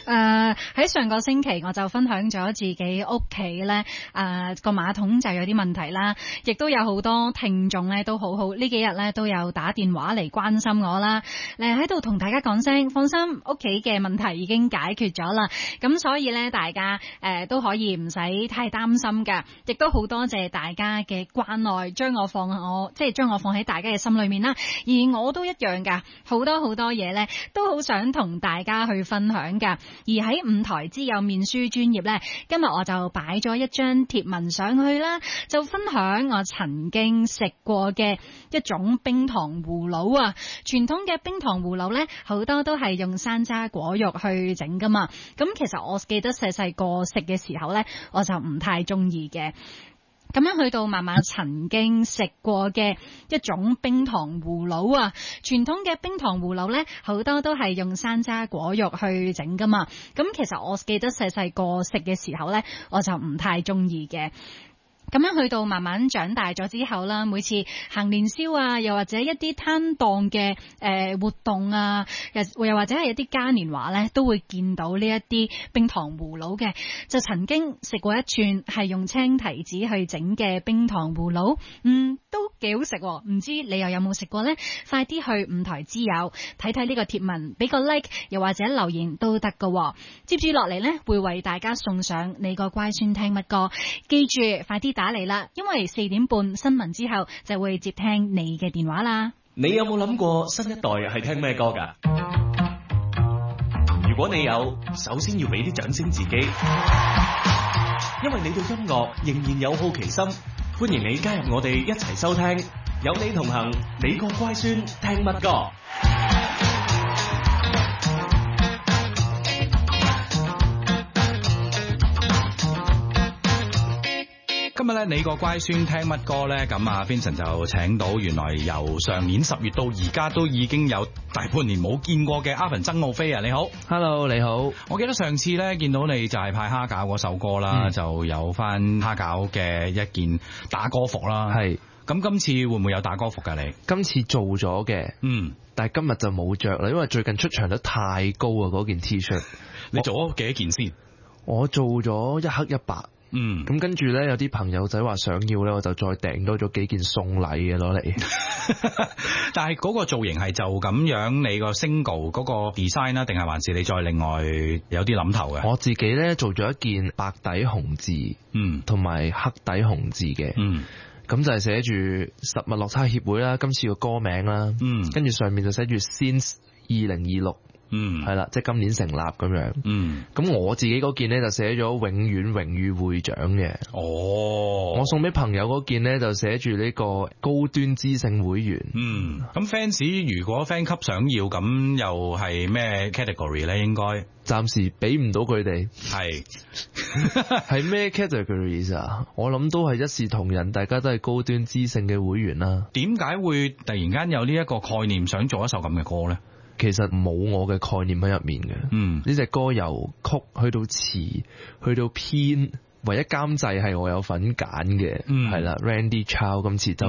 喺上個星期我就分享咗自己屋企咧個馬桶就有啲問題啦，亦都有好多聽眾咧都好好，呢幾日咧都有打電話嚟關心我啦，喺度同大家講聲放心，屋企嘅問題已經解決咗啦，咁所以咧大家都可以唔使太擔心噶，亦都好多謝大家嘅關愛，將我放喺大家嘅心裏面啦，而我都一樣噶，好多嘢咧都好想同大家去分享噶，而喺五台之友面書專頁咧，今日我就擺咗一張貼文上去啦，就分享我曾經食過嘅一種冰糖葫蘆啊。傳統嘅冰糖葫蘆咧，好多都係用山楂果肉去整噶嘛，咁其實我記得細個食嘅時候咧，我就唔太中意嘅。咁樣去到慢慢曾經食過嘅一種冰糖葫蘆啊，傳統嘅冰糖葫蘆咧，好多都係用山楂果肉去整噶嘛，咁其實我記得細個食嘅時候咧，我就唔太中意嘅。咁樣去到慢慢長大咗之後啦，每次行年宵啊，又或者一啲攤檔嘅活動啊，又或者係一啲嘉年華咧，都會見到呢一啲冰糖葫蘆嘅。就曾經食過一串係用青提子去整嘅冰糖葫蘆，都幾好食喎。唔知你又有冇食過呢？快啲去五台之友睇睇呢個貼文，俾個 like 又或者留言都得㗎喎。接住落嚟呢，會為大家送上你個乖孫聽乜歌，記住快啲打嚟啦，因為4點半新聞之後就會接聽你嘅電話啦。 你有冇諗過新一代係聽咩歌㗎？如果你有，首先要俾啲掌聲自己，因為你對音樂仍然有好奇心。歡迎你加入我哋一齊收聽，有你同行，你個乖孫聽乜歌？ 今日咧，你個乖孫聽乜歌咧？咁啊 Vincent 就請到原來由上年10月到而家都已經有大半年冇見過嘅阿文曾浩飛啊！你好 ，Hello， 你好。 我記得上次咧見到你就係派蝦餃嗰首歌啦，就有翻蝦餃嘅一件打歌服啦。係，咁今次會唔會有打歌服㗎？你今次做咗嘅，但係今日就冇着啦，因為最近出場得太高啊！嗰件 T 恤， 你做咗幾多件先？ 我做咗一黑一白。咁跟住咧，有啲朋友仔話想要咧，我就再訂多咗幾件送禮嘅攞嚟。 但係嗰個造型係就咁樣，你個 single 嗰個 design 啦，定係還是你再另外有啲諗頭嘅？ 我自己咧做咗一件白底紅字，同埋黑底紅字嘅，咁就係寫住實物樂差協會啦，今次個歌名啦，跟住上面就寫住 Since 2026。係啦，即係今年成立咁樣。咁我自己嗰件呢，就寫咗永遠榮譽會長嘅。我送俾朋友嗰件呢，就寫住呢個高端知性會員。 咁 fans 如果 fan 級想要，咁又係咩 category 呢？應該暫時俾唔到佢哋。係咩 categories 啊？我諗都係一視同仁，大家都係高端知性嘅會員啦。 點解會突然間有呢一個概念，想做一首咁嘅歌呢？ 其實冇我嘅概念喺入面嘅，呢隻歌由曲去到詞去到編，唯一監製係我有份揀嘅，係啦，Randy Chow 今次就